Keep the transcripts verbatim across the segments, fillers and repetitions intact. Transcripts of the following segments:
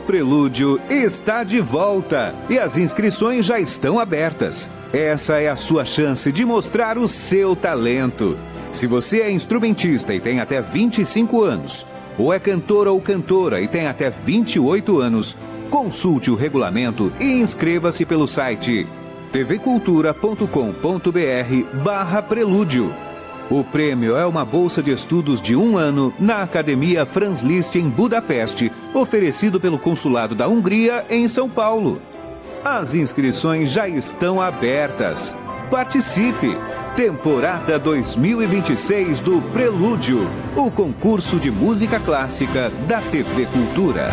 Prelúdio está de volta e as inscrições já estão abertas. Essa é a sua chance de mostrar o seu talento. Se você é instrumentista e tem até vinte e cinco anos, ou é cantora ou cantora e tem até vinte e oito anos, consulte o regulamento e inscreva-se pelo site tvcultura ponto com ponto br barra prelúdio. O prêmio é uma bolsa de estudos de um ano na Academia Franz Liszt em Budapeste, oferecido pelo Consulado da Hungria em São Paulo. As inscrições já estão abertas. Participe! Temporada dois mil e vinte e seis do Prelúdio, o concurso de música clássica da T V Cultura.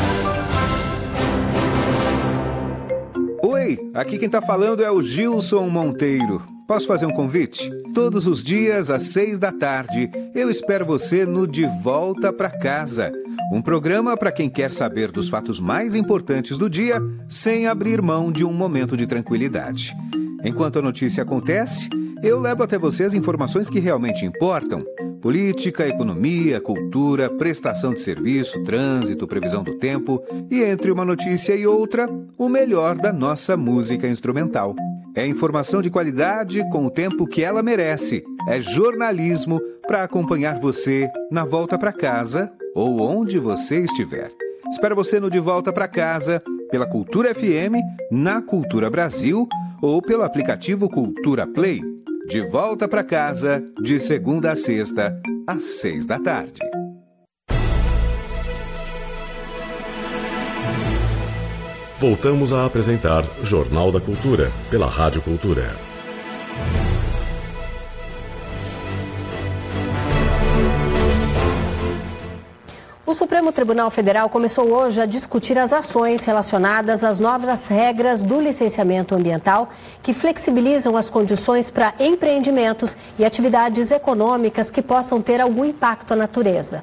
Oi, aqui quem tá falando é o Gilson Monteiro. Posso fazer um convite? Todos os dias, às seis da tarde, eu espero você no De Volta Pra Casa. Um programa para quem quer saber dos fatos mais importantes do dia, sem abrir mão de um momento de tranquilidade. Enquanto a notícia acontece, eu levo até você as informações que realmente importam. Política, economia, cultura, prestação de serviço, trânsito, previsão do tempo e, entre uma notícia e outra, o melhor da nossa música instrumental. É informação de qualidade com o tempo que ela merece. É jornalismo para acompanhar você na volta para casa ou onde você estiver. Espero você no De Volta para Casa, pela Cultura F M, na Cultura Brasil ou pelo aplicativo Cultura Play. De Volta para Casa, de segunda a sexta, às seis da tarde. Voltamos a apresentar Jornal da Cultura, pela Rádio Cultura. O Supremo Tribunal Federal começou hoje a discutir as ações relacionadas às novas regras do licenciamento ambiental que flexibilizam as condições para empreendimentos e atividades econômicas que possam ter algum impacto à natureza.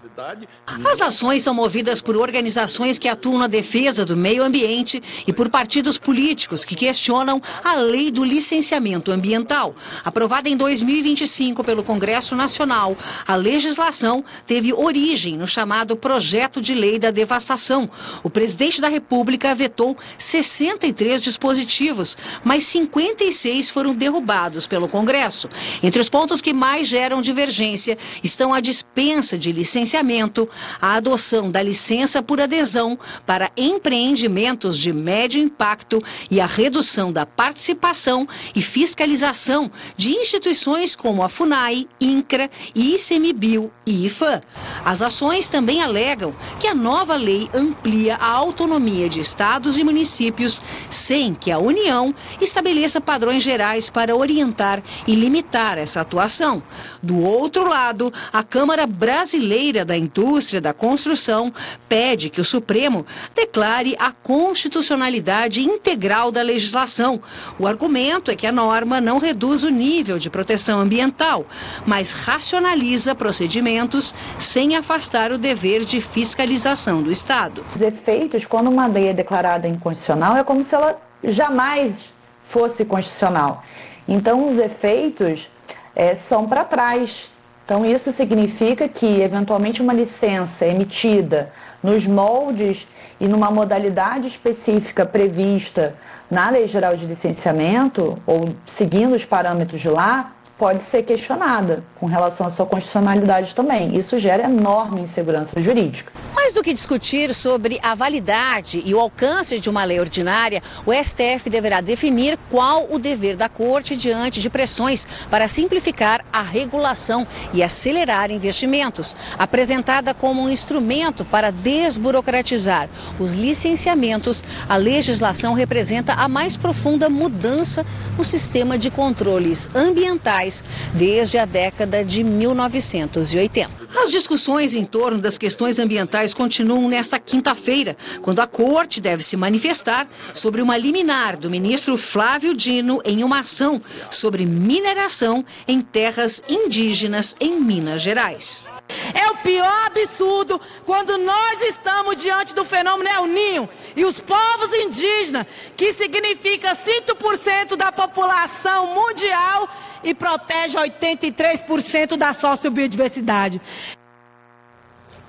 As ações são movidas por organizações que atuam na defesa do meio ambiente e por partidos políticos que questionam a lei do licenciamento ambiental. Aprovada em dois mil e vinte e cinco pelo Congresso Nacional, a legislação teve origem no chamado Projeto de Lei da Devastação. O presidente da República vetou sessenta e três dispositivos, mas cinquenta e seis foram derrubados pelo Congresso. Entre os pontos que mais geram divergência estão a dispensa de licenciamento, a adoção da licença por adesão para empreendimentos de médio impacto e a redução da participação e fiscalização de instituições como a FUNAI, INCRA, ICMBio e IFAM. As ações também alegam que a nova lei amplia a autonomia de estados e municípios sem que a União estabeleça padrões gerais para orientar e limitar essa atuação. Do outro lado, a Câmara Brasileira da Indústria da Construção pede que o Supremo declare a constitucionalidade integral da legislação. O argumento é que a norma não reduz o nível de proteção ambiental, mas racionaliza procedimentos sem afastar o dever de fiscalização do Estado. Os efeitos, quando uma lei é declarada inconstitucional, é como se ela jamais fosse constitucional. Então, os efeitos é, são para trás. Então, isso significa que, eventualmente, uma licença emitida nos moldes e numa modalidade específica prevista na Lei Geral de Licenciamento, ou seguindo os parâmetros de lá, pode ser questionada com relação à sua constitucionalidade também. Isso gera enorme insegurança jurídica. Mais do que discutir sobre a validade e o alcance de uma lei ordinária, o S T F deverá definir qual o dever da Corte diante de pressões para simplificar a regulação e acelerar investimentos. Apresentada como um instrumento para desburocratizar os licenciamentos, a legislação representa a mais profunda mudança no sistema de controles ambientais desde a década de mil novecentos e oitenta. As discussões em torno das questões ambientais continuam nesta quinta-feira, quando a Corte deve se manifestar sobre uma liminar do ministro Flávio Dino em uma ação sobre mineração em terras indígenas em Minas Gerais. É o pior absurdo quando nós estamos diante do fenômeno El Niño e os povos indígenas, que significa cinco por cento da população mundial e protege oitenta e três por cento da sociobiodiversidade.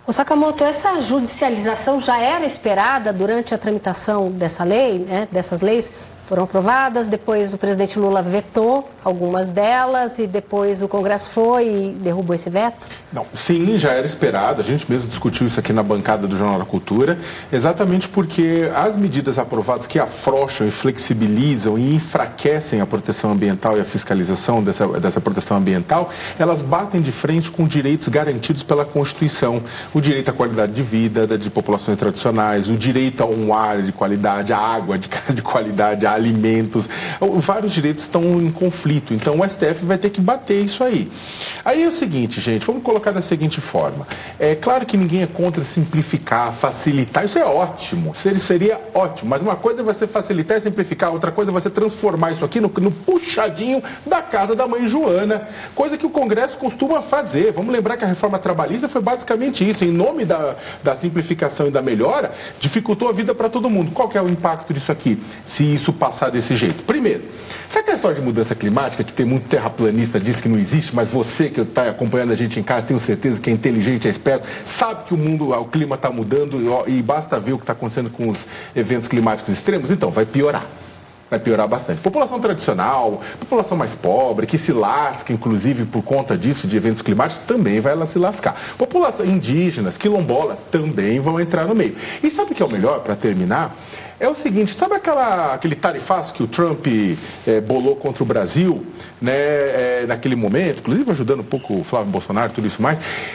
O Sakamoto, essa judicialização já era esperada durante a tramitação dessa lei, né? Dessas leis foram aprovadas, depois o presidente Lula vetou algumas delas e depois o Congresso foi e derrubou esse veto? Não, sim, já era esperado. A gente mesmo discutiu isso aqui na bancada do Jornal da Cultura, exatamente porque as medidas aprovadas que afrouxam e flexibilizam e enfraquecem a proteção ambiental e a fiscalização dessa, dessa proteção ambiental, elas batem de frente com direitos garantidos pela Constituição. O direito à qualidade de vida de populações tradicionais, o direito a um ar de qualidade, a água de, de qualidade, a alimentos. Vários direitos estão em conflito. Então o S T F vai ter que bater isso aí. Aí é o seguinte, gente, vamos colocar da seguinte forma. É claro que ninguém é contra simplificar, facilitar. Isso é ótimo. Isso seria ótimo. Mas uma coisa é você facilitar e simplificar, outra coisa é você transformar isso aqui no, no puxadinho da casa da mãe Joana. Coisa que o Congresso costuma fazer. Vamos lembrar que a reforma trabalhista foi basicamente isso. Em nome da, da simplificação e da melhora, dificultou a vida para todo mundo. Qual que é o impacto disso aqui, se isso passar desse jeito? Primeiro, sabe aquela história de mudança climática que tem muito terraplanista diz que não existe, mas você que está acompanhando a gente em casa, tenho certeza que é inteligente, é esperto, sabe que o mundo, o clima está mudando e, e basta ver o que está acontecendo com os eventos climáticos extremos? Então, vai piorar. Vai piorar bastante. População tradicional, população mais pobre, que se lasca, inclusive, por conta disso, de eventos climáticos, também vai lá se lascar. População indígenas, quilombolas, também vão entrar no meio. E sabe o que é o melhor, para terminar? É o seguinte, sabe aquela, aquele tarifaço que o Trump é, bolou contra o Brasil, né, é, naquele momento, inclusive ajudando um pouco o Flávio Bolsonaro e tudo isso mais?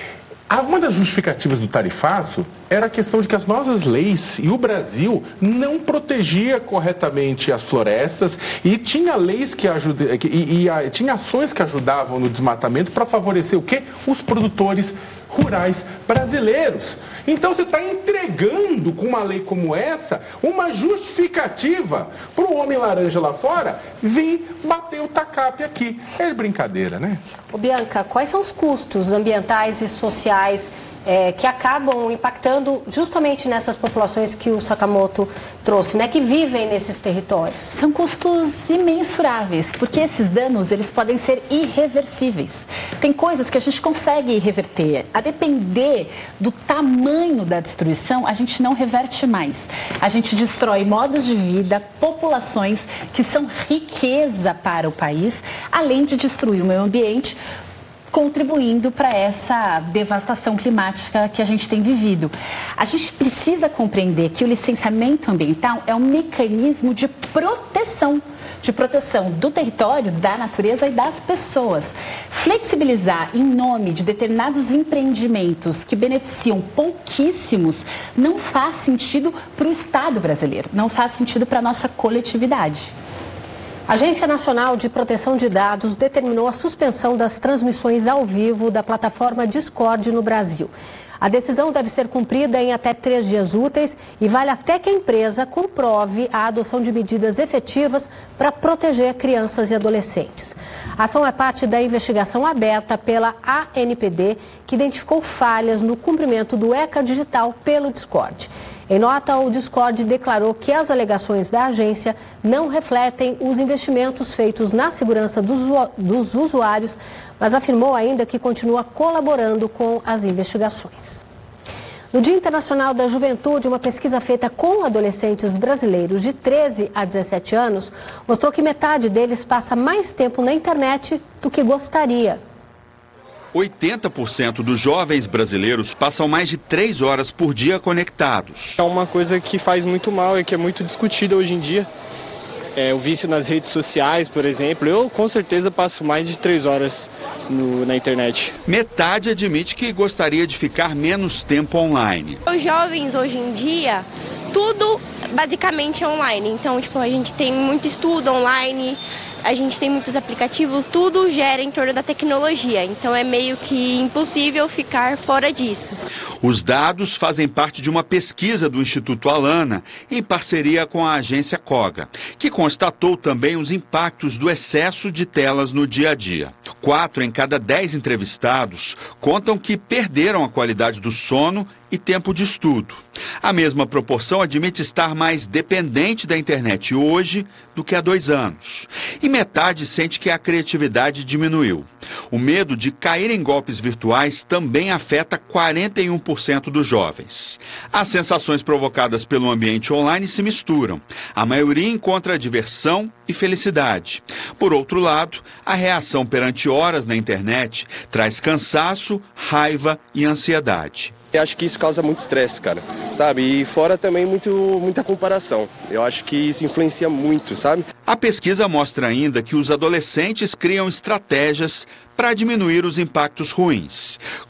Uma das justificativas do tarifaço era a questão de que as nossas leis e o Brasil não protegia corretamente as florestas e tinha leis que ajudavam, e, e tinha ações que ajudavam no desmatamento para favorecer o quê? Os produtores rurais brasileiros. Então você está entregando com uma lei como essa uma justificativa para o homem laranja lá fora vir bater o tacape aqui. É brincadeira, né? Ô Bianca, quais são os custos ambientais e sociais é, que acabam impactando justamente nessas populações que o Sakamoto trouxe, né, que vivem nesses territórios? São custos imensuráveis, porque esses danos eles podem ser irreversíveis. Tem coisas que a gente consegue reverter. A depender do tamanho da destruição, a gente não reverte mais. A gente destrói modos de vida, populações que são riqueza para o país, além de destruir o meio ambiente, contribuindo para essa devastação climática que a gente tem vivido. A gente precisa compreender que o licenciamento ambiental é um mecanismo de proteção, de proteção do território, da natureza e das pessoas. Flexibilizar em nome de determinados empreendimentos que beneficiam pouquíssimos não faz sentido para o Estado brasileiro, não faz sentido para a nossa coletividade. A Agência Nacional de Proteção de Dados determinou a suspensão das transmissões ao vivo da plataforma Discord no Brasil. A decisão deve ser cumprida em até três dias úteis e vale até que a empresa comprove a adoção de medidas efetivas para proteger crianças e adolescentes. A ação é parte da investigação aberta pela A N P D, que identificou falhas no cumprimento do ECA Digital pelo Discord. Em nota, o Discord declarou que as alegações da agência não refletem os investimentos feitos na segurança dos, dos usuários, mas afirmou ainda que continua colaborando com as investigações. No Dia Internacional da Juventude, uma pesquisa feita com adolescentes brasileiros de treze a dezessete anos mostrou que metade deles passa mais tempo na internet do que gostaria. oitenta por cento dos jovens brasileiros passam mais de três horas por dia conectados. É uma coisa que faz muito mal e que é muito discutida hoje em dia. É, o vício nas redes sociais, por exemplo. Eu, com certeza, passo mais de três horas no, na internet. Metade admite que gostaria de ficar menos tempo online. Os jovens, hoje em dia, tudo basicamente é online. Então, tipo, a gente tem muito estudo online, a gente tem muitos aplicativos, tudo gera em torno da tecnologia. Então é meio que impossível ficar fora disso. Os dados fazem parte de uma pesquisa do Instituto Alana, em parceria com a agência Koga, que constatou também os impactos do excesso de telas no dia a dia. Quatro em cada dez entrevistados contam que perderam a qualidade do sono e tempo de estudo. A mesma proporção admite estar mais dependente da internet hoje do que há dois anos. E metade sente que a criatividade diminuiu. O medo de cair em golpes virtuais também afeta quarenta e um por cento dos jovens. As sensações provocadas pelo ambiente online se misturam. A maioria encontra diversão e felicidade. Por outro lado, a reação perante horas na internet traz cansaço, raiva e ansiedade. Eu acho que isso causa muito estresse, cara, sabe? E fora também muito, muita comparação. Eu acho que isso influencia muito, sabe? A pesquisa mostra ainda que os adolescentes criam estratégias para diminuir os impactos ruins,